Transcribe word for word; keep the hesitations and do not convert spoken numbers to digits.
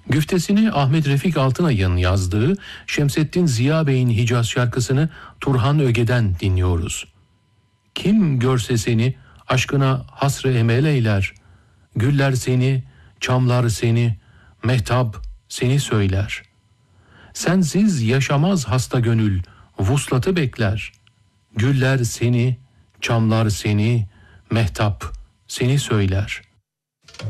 Güftesini Ahmet Refik Altınay'ın yazdığı Şemsettin Ziya Bey'in Hicaz şarkısını Turhan Öge'den dinliyoruz. Kim görse seni aşkına hasrı emel eyler. Güller seni, çamlar seni, mehtap seni söyler. Sensiz yaşamaz hasta gönül, vuslatı bekler. Güller seni, çamlar seni, mehtap seni söyler.